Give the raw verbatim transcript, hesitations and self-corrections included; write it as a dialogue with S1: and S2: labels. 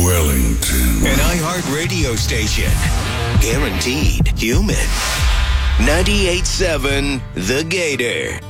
S1: Wellington.
S2: An iHeart radio station. Guaranteed human. ninety-eight point seven The Gator.